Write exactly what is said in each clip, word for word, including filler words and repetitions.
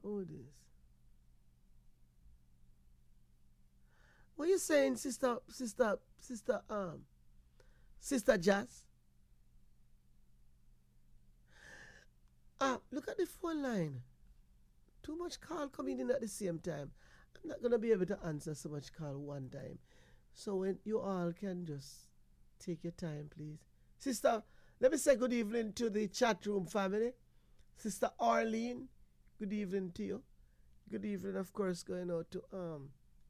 who this? What you saying, sister, sister, sister, um, sister Jazz? Ah, look at the phone line. Too much call coming in at the same time. I'm not gonna be able to answer so much call one time. So when you all can just take your time, please. Sister, let me say good evening to the chat room family. Sister Arlene, good evening to you. Good evening, of course, going out to um.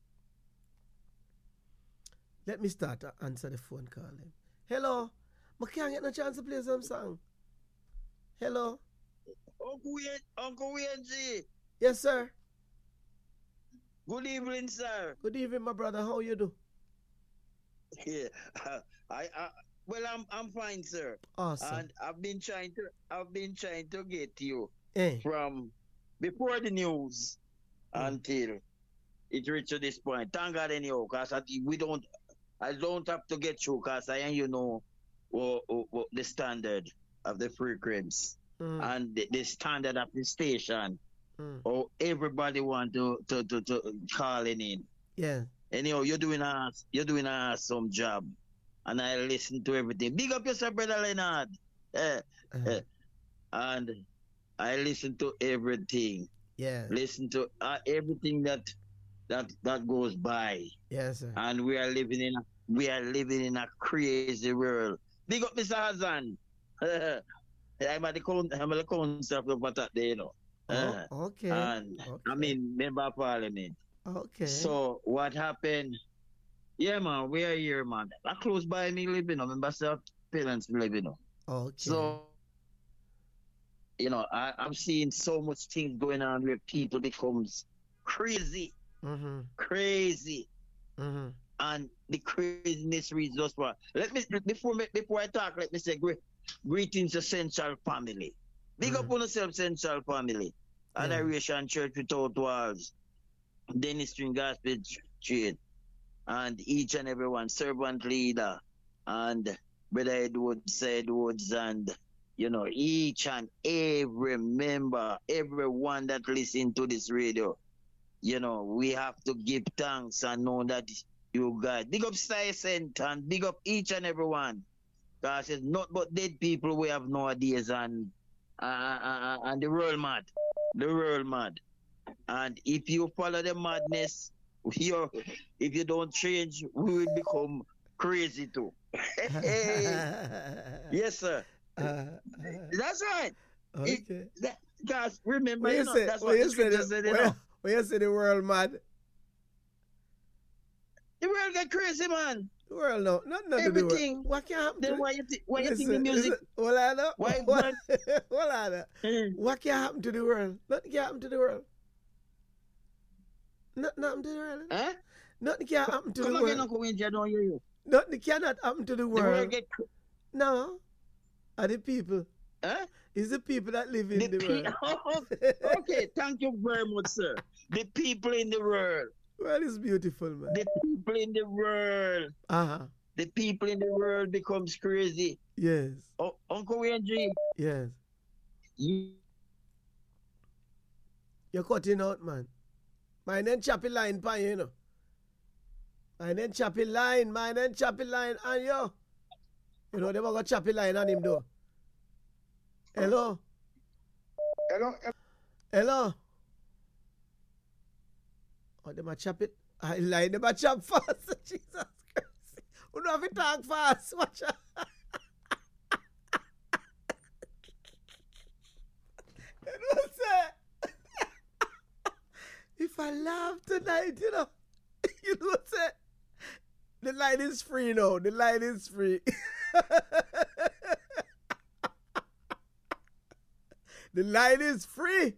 Let me start to answer the phone call. Then. Hello, I can't get no chance to play some song. Hello. Uncle Wayne, Uncle Wayne G. Yes, sir. Good evening, sir. Good evening, my brother. How you do? Yeah, I, I, well, I'm, I'm fine, sir. Awesome. And I've been trying to, I've been trying to get you eh. from before the news mm. until it reached to this point. Thank God, anyhow, because we don't, I don't have to get you, because I, you know, what, what, the standard of the frequency mm. and the, the standard of the station. Mm. Or everybody want to, to, to, to call in. Yeah. Anyhow, you're doing a you're doing a awesome job, and I listen to everything. Big up yourself, brother Leonard. Eh, uh-huh. eh. And I listen to everything. Yeah. Listen to uh, everything that that that goes by. Yes, sir. And we are living in a, we are living in a crazy world. Big up, Mister Hassan. I'm at the count. I'm at the count stuff about that day, you know. Oh, uh, okay. And okay. I mean, member of parliament. Okay. So what happened? Yeah, man, we are here, man. I close by me living, you know. Remember, self parents living, you know. Okay. So, you know, I, I'm seeing so much things going on where people becomes crazy, mm-hmm. crazy, mm-hmm. and the craziness reads us for. Let me before me, before I talk, let me say great, greetings to Central Family. Big mm-hmm. up on yourself, Central Family. Yeah. Adoration Church Without Walls. Dennis String Gospel Trade, and each and everyone, servant leader, and Brother Edwards, Edwards, and you know, each and every member, everyone that listen to this radio, you know, we have to give thanks and know that you guys, big up Science and big up each and everyone, because it's not but dead people we have nowadays, and uh, uh, uh, and the world mad, the world mad. And if you follow the madness, you if you don't change, we will become crazy too. Yes, sir. Uh, uh, that's right. Okay. It, that, guys, remember, what you you know, say, that's what, what you the say scripture the, said, you where, know. When you say the world mad, the world get crazy, man. The world no, not not everything. The what can happen? Then to why you th- why listen, you think the music? Well, I know. Why? What? Well, I know. Mm. What can happen to the world? Nothing can happen to the world. Nothing happen to the world. Huh? Nothing can happen to Come the again, world. Uncle Wingy, I don't hear you. Nothing cannot happen to the world. The world get cr- no. Are the people? Huh? It's the people that live in the, the pe- world. Okay, thank you very much, sir. The people in the world. Well, it's beautiful, man. The people in the world. Uh-huh. The people in the world becomes crazy. Yes. Oh, Uncle Wingy. Yes. You... You're cutting out, man. Mine ain't choppy line, pan, you know. Mine ain't choppy line, mine ain't choppy line, and yo. You know, they were got choppy line on him, though. Hello? Hello? Hello? Oh, they might chop it. I lie, they might chop fast. Jesus Christ. We don't have to talk fast. Watch out. You know what I'm saying? If I laugh tonight, you know, you know what I'm saying? The line is free now. The line is free. The line is free.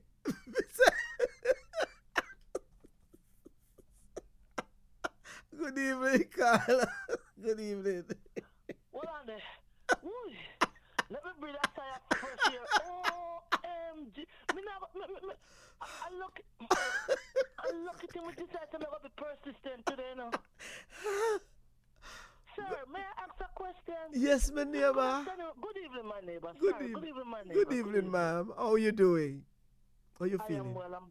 Good evening, Carla. Good evening. What on there? Let me breathe that sigh of fresh air. O M G. Me now, me, me, me. I, I look, I look at him with this eye to make up be persistent today, you know. Sir, may I ask a question? Yes, my neighbor. Good evening, my neighbor. Good, Sorry, e- good evening, my neighbor. Good evening, ma'am. How are you doing? How are you I feeling? am well. I'm